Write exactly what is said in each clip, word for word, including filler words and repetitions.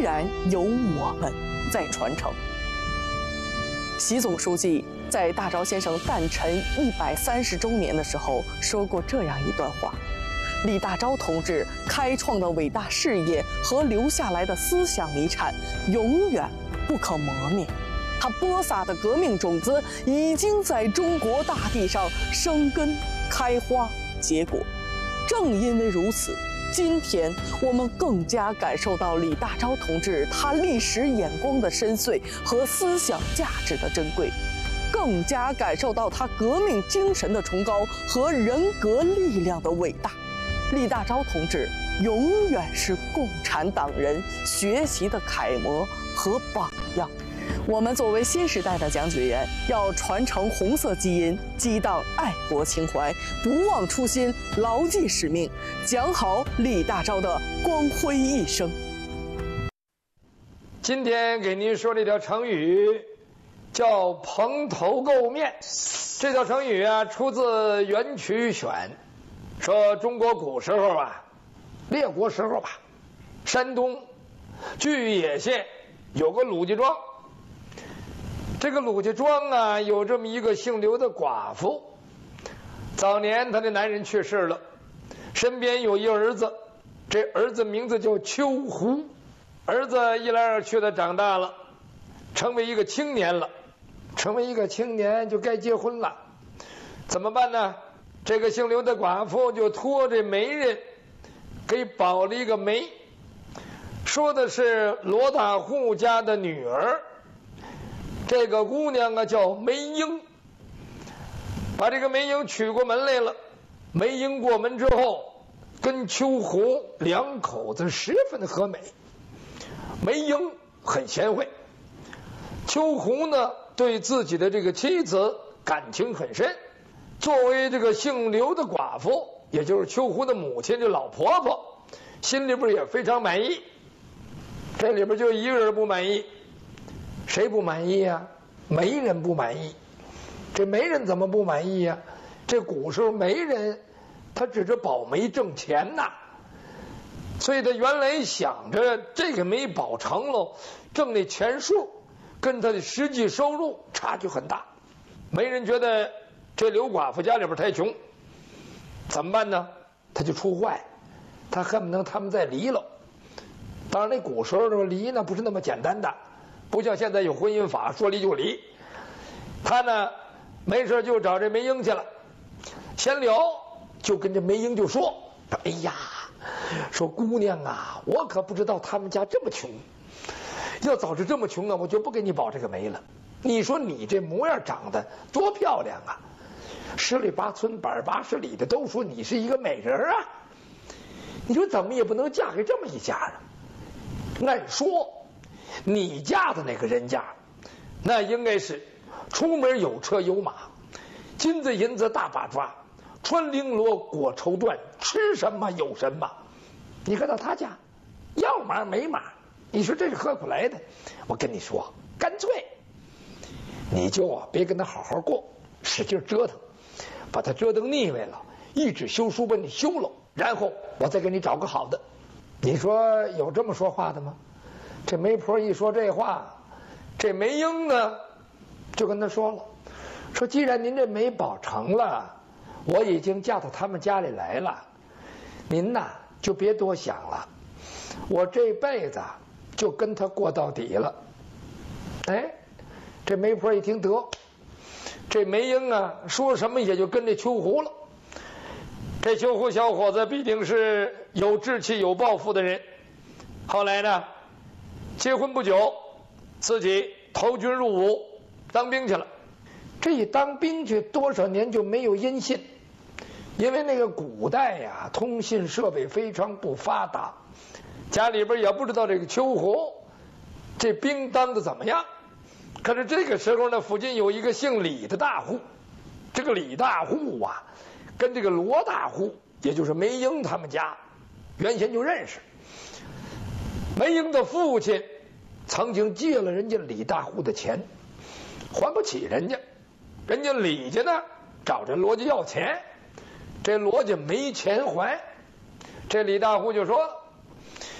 然由我们在传承。习总书记在大钊先生诞辰一百三十周年的时候说过这样一段话：李大钊同志开创的伟大事业和留下来的思想遗产，永远不可磨灭。他播撒的革命种子已经在中国大地上生根、开花、结果。正因为如此，今天我们更加感受到李大钊同志他历史眼光的深邃和思想价值的珍贵，更加感受到他革命精神的崇高和人格力量的伟大。李大钊同志永远是共产党人学习的楷模和榜样。我们作为新时代的讲解员，要传承红色基因，激荡爱国情怀，不忘初心，牢记使命，讲好李大钊的光辉一生。 今天给您说这条成语叫蓬头垢面。这条成语啊，出自《元曲选》，说中国古时候啊，列国时候吧，山东巨野县有个鲁家庄。这个鲁家庄啊，有这么一个姓刘的寡妇。早年她的男人去世了，身边有一儿子，这儿子名字叫秋胡。儿子一来二去的长大了，成为一个青年了。成为一个青年就该结婚了，怎么办呢？这个姓刘的寡妇就托这媒人给保了一个媒，说的是罗大户家的女儿。这个姑娘啊叫梅英，把这个梅英娶过门来了。梅英过门之后，跟秋胡两口子十分和美。梅英很贤惠，秋胡呢对自己的这个妻子感情很深。作为这个姓刘的寡妇，也就是秋胡的母亲，这老婆婆心里边也非常满意。这里边就一个人不满意。谁不满意呀？媒人不满意。这媒人怎么不满意呀？这古时候媒人他只是保媒挣钱呐，所以他原来想着这个媒保成了，挣那钱数跟他的实际收入差距很大。媒人觉得这刘寡妇家里边太穷，怎么办呢？他就出坏，他恨不能他们再离了。当然那古时候离呢不是那么简单的，不像现在有婚姻法，说离就离。他呢没事就找这梅英去了，闲聊就跟这梅英就说：“哎呀，说姑娘啊，我可不知道他们家这么穷，要早知这么穷啊，我就不给你保这个媒了。你说你这模样长得多漂亮啊，十里八村百八十里的都说你是一个美人啊，你说怎么也不能嫁给这么一家啊？按说你嫁的那个人家，那应该是出门有车有马，金子银子大把抓，穿绫罗裹绸缎，吃什么有什么。你看到他家要马没马，你说这是何苦来的？我跟你说，干脆你就啊别跟他好好过，使劲折腾，把他折腾腻歪了，一纸休书把你休了，然后我再给你找个好的。你说有这么说话的吗？这媒婆一说这话，这梅英呢就跟他说了，说既然您这媒保成了，我已经嫁到他们家里来了，您呐就别多想了，我这辈子就跟他过到底了。哎，这媒婆一听得，这梅英啊说什么也就跟这秋胡了。这秋胡小伙子必定是有志气有抱负的人，后来呢结婚不久，自己投军入伍当兵去了。这一当兵去多少年就没有音信，因为那个古代呀通信设备非常不发达，家里边也不知道这个秋胡这兵当的怎么样。可是这个时候呢，附近有一个姓李的大户，这个李大户啊跟这个罗大户，也就是梅英他们家原先就认识。梅英的父亲曾经借了人家李大户的钱，还不起人家，人家李家呢找这罗家要钱，这罗家没钱还。这李大户就说：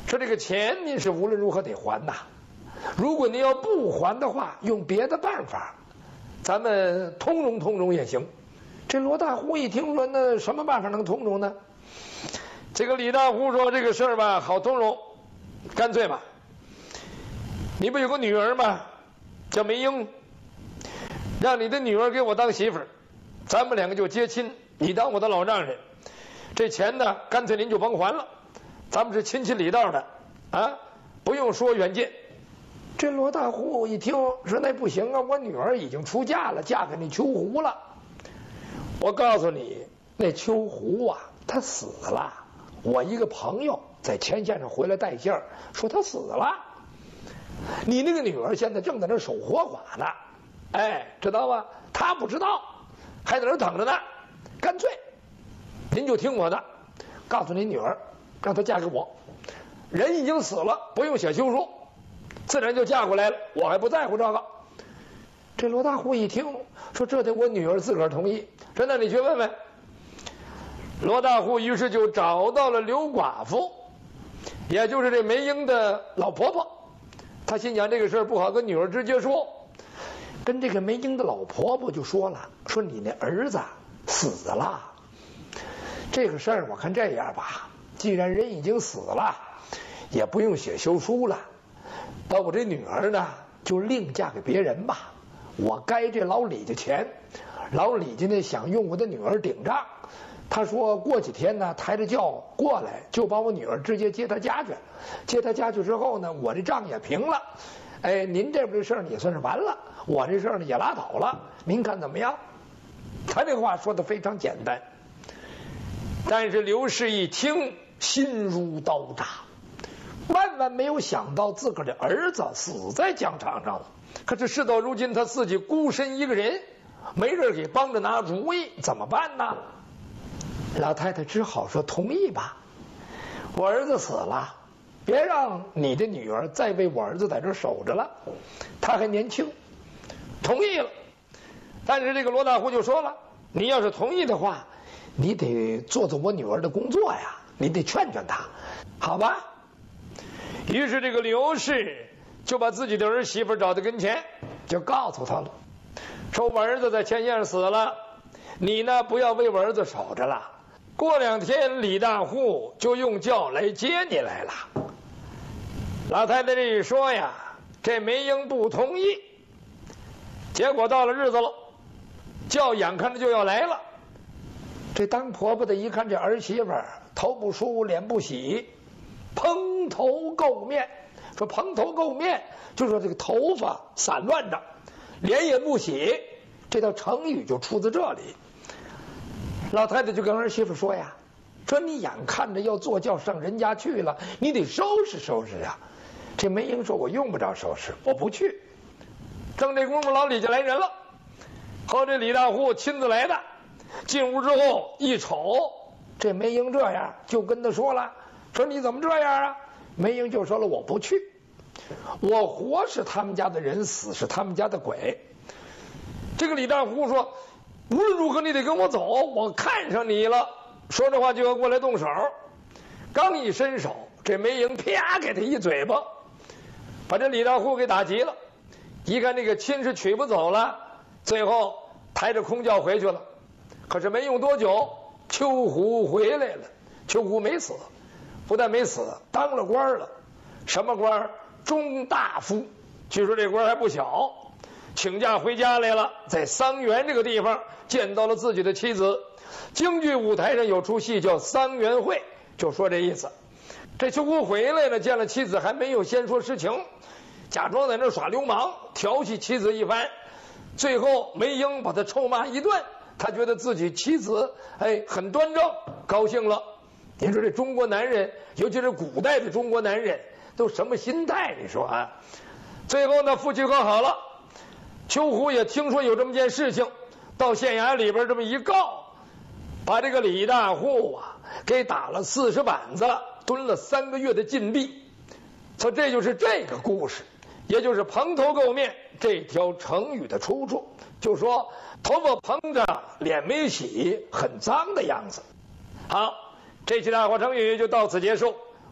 说这个钱您是无论如何得还呐。如果您要不还的话，用别的办法，咱们通融通融也行。这罗大户一听说，那什么办法能通融呢？这个李大户说这个事儿吧，好通融，干脆吧，你不有个女儿吗？叫梅英，让你的女儿给我当媳妇儿，咱们两个就结亲，你当我的老丈人。这钱呢，干脆您就甭还了，咱们是亲戚里道的啊，不用说远近。这罗大户一听说那不行啊，我女儿已经出嫁了，嫁给那秋胡了。我告诉你，那秋胡啊，他死了。我一个朋友在前线上回来带信儿，说他死了。你那个女儿现在正在那守活寡呢，哎，知道吧？他不知道，还在那等着呢。干脆，您就听我的，告诉您女儿，让她嫁给我。人已经死了，不用写休书，自然就嫁过来了。我还不在乎这个。这罗大户一听，说这得我女儿自个儿同意，说那你去问问。罗大户于是就找到了刘寡妇，也就是这梅英的老婆婆。他心想这个事儿不好跟女儿直接说，跟这个梅英的老婆婆就说了，说你那儿子死了，这个事儿我看这样吧，既然人已经死了，也不用写休书了，把我这女儿呢就另嫁给别人吧。我该这老李家钱，老李家呢想用我的女儿顶账，他说过几天呢抬着轿过来，就把我女儿直接接他家去。接他家去之后呢，我这账也平了。哎，您这边的事儿也算是完了，我这事儿呢也拉倒了，您看怎么样？他这话说的非常简单，但是刘氏一听心如刀扎，万万没有想到自个儿的儿子死在疆场上了。可是事到如今，他自己孤身一个人，没人给帮着拿主意，怎么办呢？老太太只好说同意吧，我儿子死了，别让你的女儿再为我儿子在这守着了，他还年轻。同意了。但是这个罗大户就说了，你要是同意的话，你得做做我女儿的工作呀，你得劝劝她，好吧？于是这个刘氏就把自己的儿媳妇找到跟前，就告诉他了，说我儿子在前线上死了，你呢不要为我儿子守着了，过两天李大户就用轿来接你来了。老太太这一说呀，这梅英不同意。结果到了日子了，轿眼看着就要来了。这当婆婆的一看这儿媳妇儿头不梳脸不洗，蓬头垢面，说蓬头垢面就说这个头发散乱着，脸也不洗，这道成语就出自这里。老太太就跟儿媳妇说呀，说你眼看着要坐轿上人家去了，你得收拾收拾呀。这梅英说，我用不着收拾，我不去。正这功夫，老李就来人了，和这李大户亲自来的。进屋之后一瞅，这梅英这样，就跟他说了，说你怎么这样啊？梅英就说了，我不去，我活是他们家的人，死是他们家的鬼。这个李大户说，无论如何你得跟我走，我看上你了。说这话就要过来动手，刚一伸手，这梅英啪给他一嘴巴，把这李大户给打急了。一看这个亲是娶不走了，最后抬着空轿回去了。可是没用多久，秋胡回来了。秋胡没死，不但没死，当了官了。什么官？中大夫。据说这官还不小。请假回家来了，在桑园这个地方见到了自己的妻子。京剧舞台上有出戏叫《桑园会》，就说这意思。这秋胡回来了，见了妻子还没有先说实情，假装在那耍流氓，调戏妻子一番。最后梅英把他臭骂一顿，他觉得自己妻子哎很端正，高兴了。您说这中国男人，尤其是古代的中国男人，都什么心态？你说啊？最后呢，夫妻和好了。秋胡也听说有这么件事情，到县衙里边这么一告，把这个李大户啊给打了四十板子，蹲了三个月的禁闭。所以这就是这个故事，也就是蓬头垢面这条成语的出处，就说头发蓬着，脸没洗，很脏的样子。好，这期大话成语就到此结束，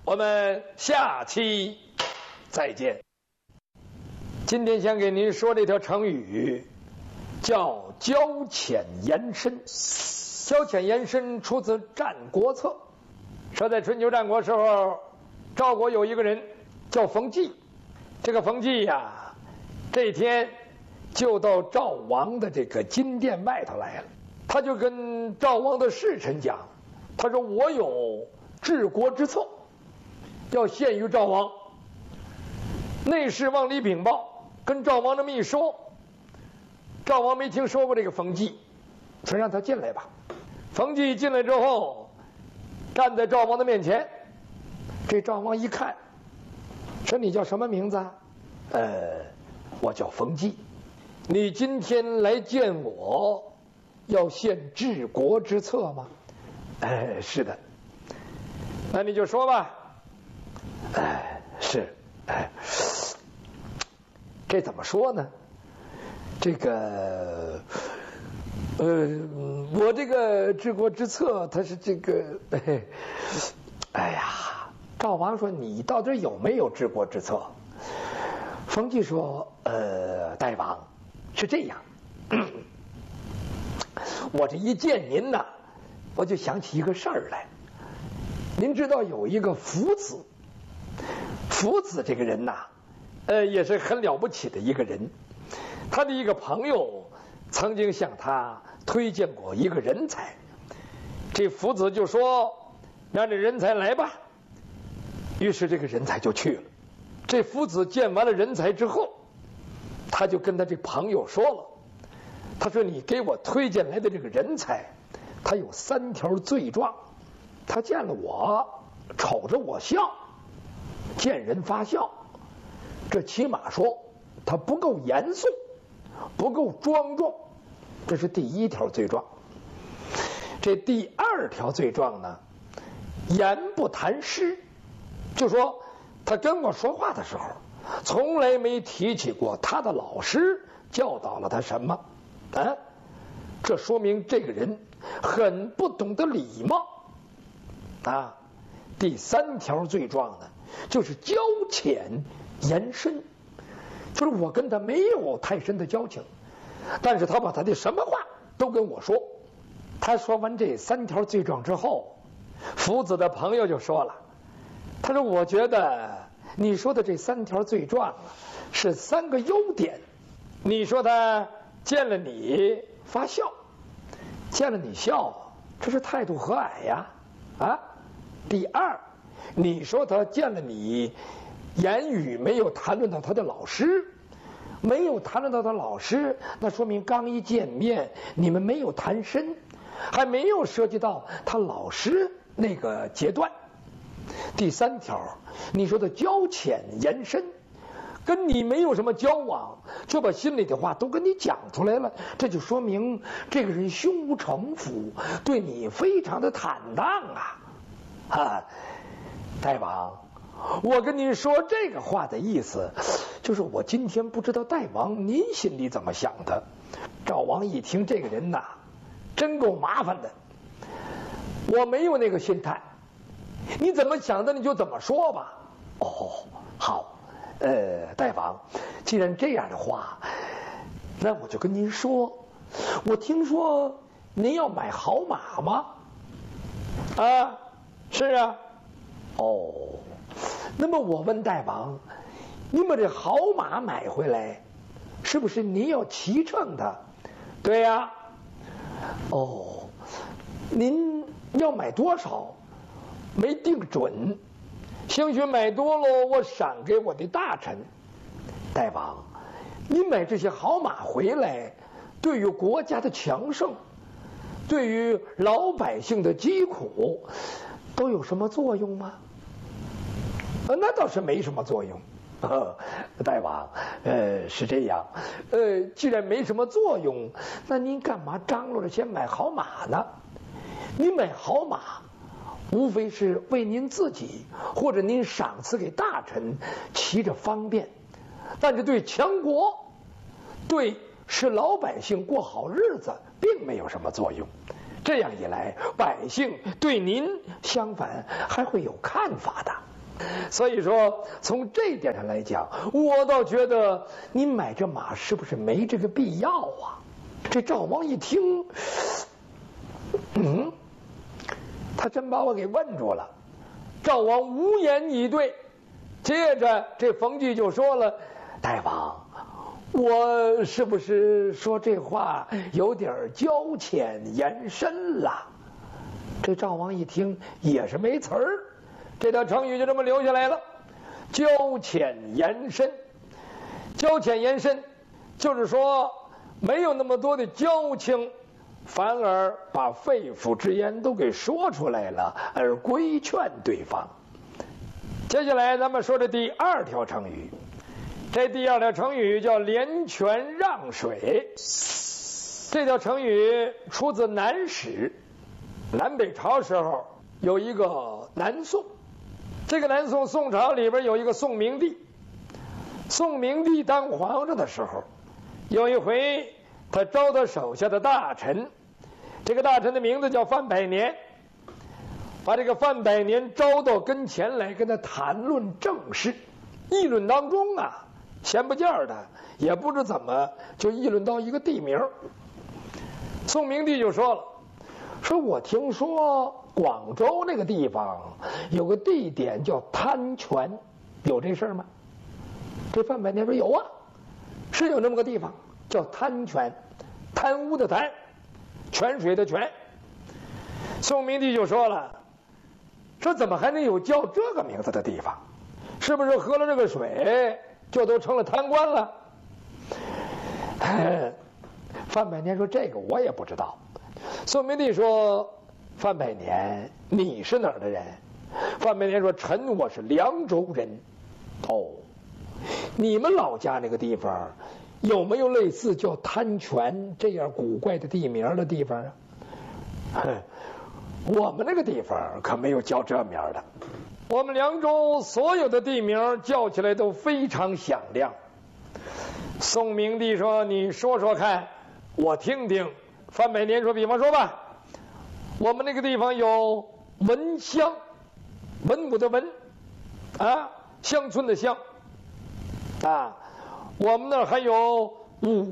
我们下期再见。今天想给您说这条成语，叫交浅言深。交浅言深出自《战国策》，说在春秋战国时候，赵国有一个人叫冯骥。这个冯骥呀，这天就到赵王的这个金殿外头来了。他就跟赵王的侍臣讲，他说我有治国之策，要献于赵王。内侍往里禀报，跟赵王这么一说，赵王没听说过这个冯骥，说让他进来吧。冯骥进来之后，站在赵王的面前。这赵王一看，说你叫什么名字啊？呃，我叫冯骥。你今天来见我，要献治国之策吗？哎，是的。那你就说吧。哎，是。哎，这怎么说呢？这个。呃，我这个治国之策，它是这个，哎呀，赵王说你到底有没有治国之策？冯骥说，呃，大王是这样，我这一见您呐，我就想起一个事儿来。您知道有一个夫子，夫子这个人呐，呃，也是很了不起的一个人。他的一个朋友曾经向他推荐过一个人才，这夫子就说让这人才来吧。于是这个人才就去了。这夫子见完了人才之后，他就跟他这朋友说了，他说你给我推荐来的这个人才，他有三条罪状。他见了我，瞅着我笑，见人发笑，这起码说他不够严肃，不够庄重，这是第一条罪状。这第二条罪状呢，言不谈诗，就说他跟我说话的时候，从来没提起过他的老师教导了他什么啊，这说明这个人很不懂得礼貌啊。第三条罪状呢，就是交浅言深，就是我跟他没有太深的交情，但是他把他的什么话都跟我说。他说完这三条罪状之后，夫子的朋友就说了，他说我觉得你说的这三条罪状啊，是三个优点。你说他见了你发笑，见了你笑，这是态度和蔼呀啊。第二，你说他见了你言语没有谈论到他的老师，没有谈论到他老师，那说明刚一见面你们没有谈深，还没有涉及到他老师那个阶段。第三条，你说的交浅言深，跟你没有什么交往，却把心里的话都跟你讲出来了，这就说明这个人胸无城府，对你非常的坦荡啊！啊，大王，我跟您说这个话的意思，就是我今天不知道大王您心里怎么想的。赵王一听这个人呐，真够麻烦的，我没有那个心态，你怎么想的你就怎么说吧。哦，好，呃，大王，既然这样的话，那我就跟您说，我听说您要买好马吗？啊，是啊。哦，那么我问大王，您把这好马买回来，是不是您要骑乘它？对呀、啊。哦，您要买多少？没定准，兴许买多了，我赏给我的大臣。大王，您买这些好马回来，对于国家的强盛，对于老百姓的疾苦，都有什么作用吗？呃，那倒是没什么作用。呃，大王，呃，是这样，呃，既然没什么作用，那您干嘛张罗着先买好马呢？您买好马，无非是为您自己或者您赏赐给大臣骑着方便，但是对强国，对使老百姓过好日子，并没有什么作用。这样一来，百姓对您相反还会有看法的。 所以说，从这点上来讲，我倒觉得你买这马是不是没这个必要啊？这赵王一听，嗯，他真把我给问住了。赵王无言以对。接着，这冯骥就说了：“大王，我是不是说这话有点交浅言深了？”这赵王一听也是没词儿，这条成语就这么留下来了。交浅言深，交浅言深，就是说没有那么多的交情，反而把肺腑之言都给说出来了，而规劝对方。接下来咱们说这第二条成语，这第二条成语叫连泉让水。这条成语出自南史，南北朝时候有一个南宋，这个南宋宋朝里边有一个宋明帝。宋明帝当皇上的时候，有一回他招他手下的大臣，这个大臣的名字叫范百年，把这个范百年招到跟前来，跟他谈论政事。议论当中啊，闲不见的，也不知怎么就议论到一个地名。宋明帝就说了，说我听说广州那个地方有个地点叫贪泉，有这事儿吗？这范百年说有啊，是有那么个地方叫贪泉，贪污的贪，泉水的泉。宋明帝就说了，说怎么还能有叫这个名字的地方？是不是喝了这个水就都成了贪官了？范百年说这个我也不知道。宋明帝说，范百年你是哪儿的人？范百年说，臣我是凉州人。哦，你们老家那个地方有没有类似叫贪泉这样古怪的地名的地方啊？我们那个地方可没有叫这名的，我们凉州所有的地名叫起来都非常响亮。宋明帝说，你说说看，我听听。范百年说，比方说吧，我们那个地方有文乡，文武的文啊，乡村的乡啊，我们那儿还有武